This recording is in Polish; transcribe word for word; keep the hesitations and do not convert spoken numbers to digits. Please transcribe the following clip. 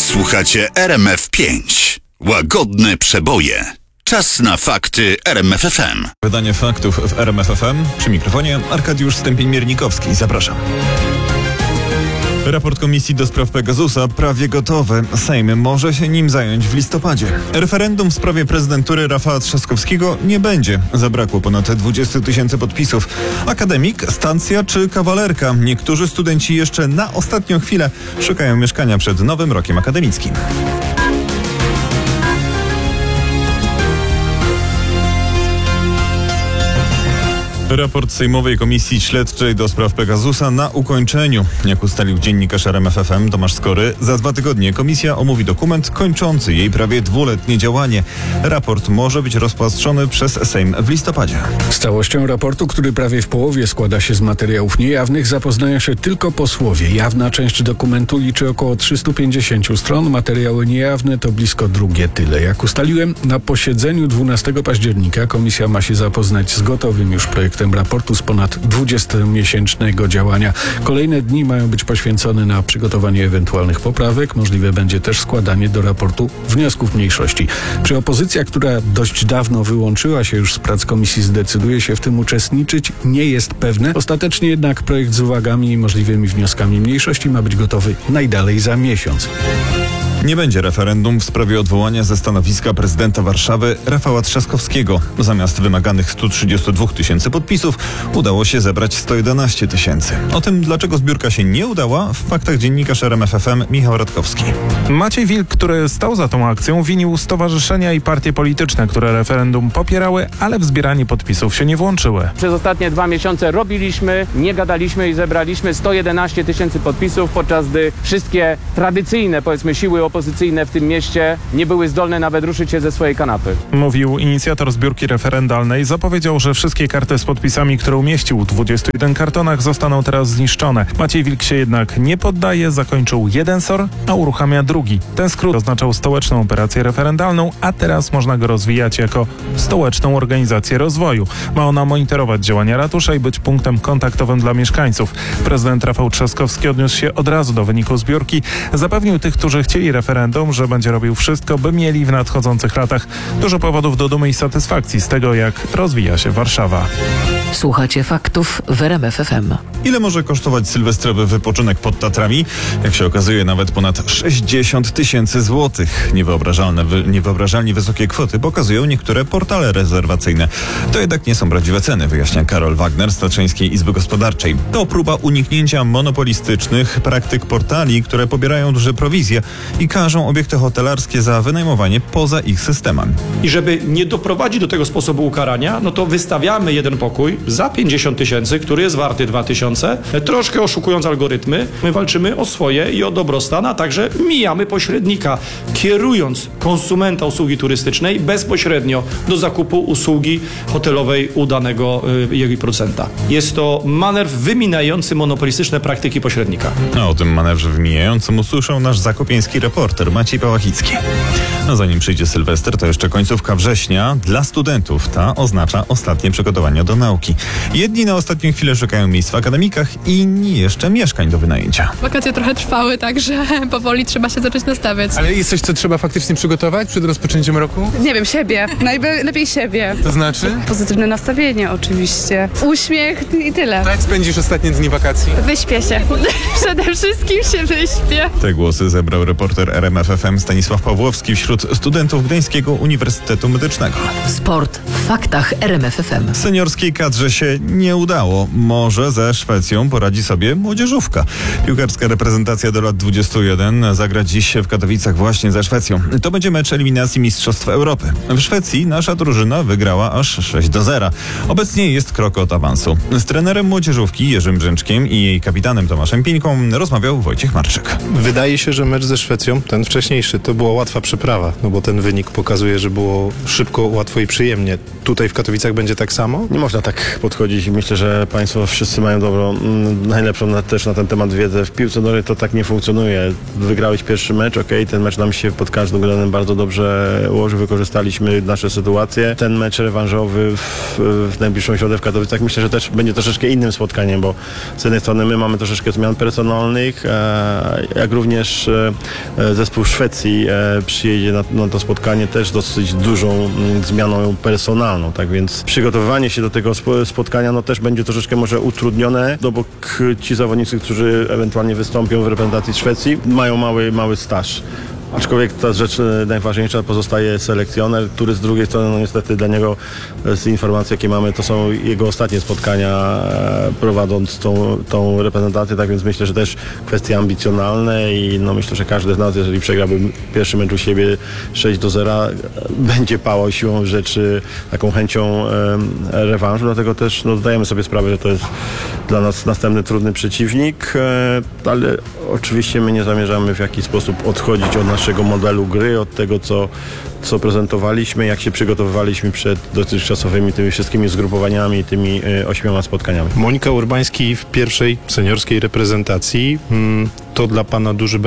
Słuchacie R M F pięć. Łagodne przeboje. Czas na fakty R M F F M. Wydanie faktów w R M F F M. Przy mikrofonie Arkadiusz Stępień-Miernikowski. Zapraszam. Raport Komisji do spraw Pegasusa prawie gotowy. Sejm może się nim zająć w listopadzie. Referendum w sprawie prezydentury Rafała Trzaskowskiego nie będzie. Zabrakło ponad dwadzieścia tysięcy podpisów. Akademik, stacja czy kawalerka? Niektórzy studenci jeszcze na ostatnią chwilę szukają mieszkania przed nowym rokiem akademickim. Raport Sejmowej Komisji Śledczej do spraw Pegasusa na ukończeniu. Jak ustalił dziennikarz R M F F M Tomasz Skory, za dwa tygodnie komisja omówi dokument kończący jej prawie dwuletnie działanie. Raport może być rozpatrzony przez Sejm w listopadzie. Z całością raportu, który prawie w połowie składa się z materiałów niejawnych, zapoznają się tylko posłowie. Jawna część dokumentu liczy około trzysta pięćdziesiąt stron, materiały niejawne to blisko drugie tyle. Jak ustaliłem, na posiedzeniu dwunastego października komisja ma się zapoznać z gotowym już projektem raportu z ponad dwudziestomiesięcznego działania. Kolejne dni mają być poświęcone na przygotowanie ewentualnych poprawek. Możliwe będzie też składanie do raportu wniosków mniejszości. Czy opozycja, która dość dawno wyłączyła się już z prac komisji, zdecyduje się w tym uczestniczyć, nie jest pewne. Ostatecznie jednak projekt z uwagami i możliwymi wnioskami mniejszości ma być gotowy najdalej za miesiąc. Nie będzie referendum w sprawie odwołania ze stanowiska prezydenta Warszawy Rafała Trzaskowskiego. Zamiast wymaganych stu trzydziestu dwóch tysięcy podpisów udało się zebrać sto jedenaście tysięcy. O tym, dlaczego zbiórka się nie udała, w faktach dziennikarz R M F F M Michał Radkowski. Maciej Wilk, który stał za tą akcją, winił stowarzyszenia i partie polityczne, które referendum popierały, ale w zbieranie podpisów się nie włączyły. Przez ostatnie dwa miesiące robiliśmy, nie gadaliśmy i zebraliśmy sto jedenaście tysięcy podpisów, podczas gdy wszystkie tradycyjne, powiedzmy, siły opozycyjne w tym mieście nie były zdolne nawet ruszyć się ze swojej kanapy. Mówił inicjator zbiórki referendalnej. Zapowiedział, że wszystkie karty z podpisami, które umieścił w dwudziestu jeden kartonach, zostaną teraz zniszczone. Maciej Wilk się jednak nie poddaje, zakończył jeden S O R, a uruchamia drugi. Ten skrót oznaczał stołeczną operację referendalną, a teraz można go rozwijać jako stołeczną organizację rozwoju. Ma ona monitorować działania ratusza i być punktem kontaktowym dla mieszkańców. Prezydent Rafał Trzaskowski odniósł się od razu do wyniku zbiórki. Zapewnił tych, którzy chcieli referendum, że będzie robił wszystko, by mieli w nadchodzących latach dużo powodów do dumy i satysfakcji z tego, jak rozwija się Warszawa. Słuchacie faktów w R M F F M. Ile może kosztować sylwestrowy wypoczynek pod Tatrami? Jak się okazuje, nawet ponad sześćdziesiąt tysięcy złotych. Niewyobrażalne, wy, niewyobrażalnie wysokie kwoty pokazują niektóre portale rezerwacyjne. To jednak nie są prawdziwe ceny, wyjaśnia Karol Wagner z Tatrzańskiej Izby Gospodarczej. To próba uniknięcia monopolistycznych praktyk portali, które pobierają duże prowizje i każą obiekty hotelarskie za wynajmowanie poza ich systemem. I żeby nie doprowadzić do tego sposobu ukarania, no to wystawiamy jeden pokój za pięćdziesiąt tysięcy, który jest warty dwa tysiące, troszkę oszukując algorytmy. My walczymy o swoje i o dobrostan, a także mijamy pośrednika, kierując konsumenta usługi turystycznej bezpośrednio do zakupu usługi hotelowej u danego y, jego producenta. Jest to manewr wyminający monopolistyczne praktyki pośrednika. A o tym manewrze wymijającym usłyszał nasz zakopieński reporter Maciej Pałachicki. No zanim przyjdzie Sylwester, to jeszcze końcówka września dla studentów. Ta oznacza ostatnie przygotowania do nauki. Jedni na ostatnią chwilę szukają miejsc w akademikach, inni jeszcze mieszkań do wynajęcia. Wakacje trochę trwały, także powoli trzeba się zacząć nastawiać. Ale jest coś, co trzeba faktycznie przygotować przed rozpoczęciem roku? Nie wiem, siebie. Najlepiej siebie. To znaczy? Pozytywne nastawienie oczywiście. Uśmiech i tyle. Jak spędzisz ostatnie dni wakacji? Wyśpię się. Przede wszystkim się wyśpię. Te głosy zebrał reporter R M F F M Stanisław Pawłowski wśród studentów Gdańskiego Uniwersytetu Medycznego. Sport w faktach R M F F M. Seniorskiej kadrze się nie udało. Może ze Szwecją poradzi sobie młodzieżówka. Piłkarska reprezentacja do lat dwudziestu jeden zagra dziś w Katowicach właśnie ze Szwecją. To będzie mecz eliminacji Mistrzostw Europy. W Szwecji nasza drużyna wygrała aż sześć do zera. Obecnie jest krok od awansu. Z trenerem młodzieżówki Jerzym Brzęczkiem i jej kapitanem Tomaszem Pieńką rozmawiał Wojciech Marczyk. Wydaje się, że mecz ze Szwecją, ten wcześniejszy, to była łatwa przeprawa. sprawa, no bo ten wynik pokazuje, że było szybko, łatwo i przyjemnie. Tutaj w Katowicach będzie tak samo? Nie można tak podchodzić i myślę, że Państwo wszyscy mają dobrą, mm, najlepszą na, też na ten temat wiedzę. W piłce nożnej to tak nie funkcjonuje. Wygrałeś pierwszy mecz, okej, ten mecz nam się pod każdym względem bardzo dobrze ułożył, wykorzystaliśmy nasze sytuacje. Ten mecz rewanżowy w, w najbliższą środę w Katowicach myślę, że też będzie troszeczkę innym spotkaniem, bo z jednej strony my mamy troszeczkę zmian personalnych, e, jak również e, zespół Szwecji e, przyjedzie na, na to spotkanie też dosyć dużą m, zmianą personalną, tak więc przygotowywanie się do tego spo, spotkania no też będzie troszeczkę może utrudnione, no bo k, ci zawodnicy, którzy ewentualnie wystąpią w reprezentacji Szwecji, mają mały, mały staż. Aczkolwiek ta rzecz najważniejsza pozostaje selekcjoner, który z drugiej strony no niestety dla niego z informacji jakie mamy to są jego ostatnie spotkania prowadząc tą, tą reprezentację, tak więc myślę, że też kwestie ambicjonalne i no myślę, że każdy z nas, jeżeli przegrałby pierwszy mecz u siebie sześć do zera, będzie pałał siłą rzeczy taką chęcią e, rewanżu, dlatego też no, zdajemy sobie sprawę, że to jest dla nas następny trudny przeciwnik, e, ale oczywiście my nie zamierzamy w jakiś sposób odchodzić od naszego modelu gry, od tego, co, co prezentowaliśmy, jak się przygotowywaliśmy przed dotychczasowymi tymi wszystkimi zgrupowaniami, tymi y, ośmioma spotkaniami. Monika Urbański w pierwszej seniorskiej reprezentacji. To dla Pana duży brak